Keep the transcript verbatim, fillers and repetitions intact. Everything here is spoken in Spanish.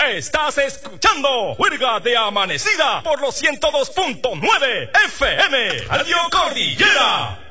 Estás escuchando Juerga de Amanecida por los ciento dos punto nueve F M. Radio Cordillera.